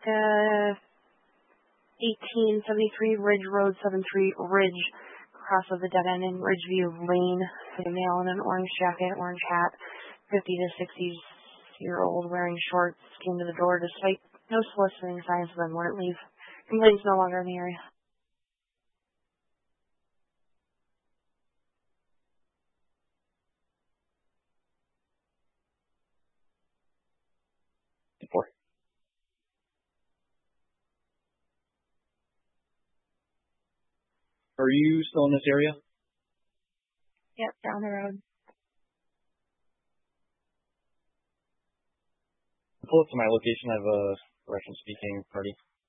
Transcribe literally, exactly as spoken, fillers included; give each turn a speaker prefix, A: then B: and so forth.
A: Uh, eighteen seventy-three Ridge Road, seven three Ridge, cross of the dead end in Ridgeview Lane. A male in an orange jacket, orange hat, fifty to sixty year old, wearing shorts, came to the door despite no soliciting signs, then wouldn't leave. Complaints no longer in the area.
B: Four. Are you still in this area?
A: Yep, down the road.
B: Pull up to my location. I have a Russian-speaking party.